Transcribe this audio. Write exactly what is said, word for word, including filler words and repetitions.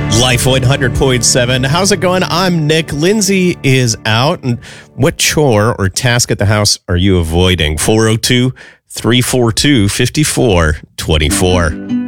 Life one hundred point seven. How's it going? I'm Nick. Lindsay is out. And what chore or task at the house are you avoiding? four oh two, three four two, five four two four.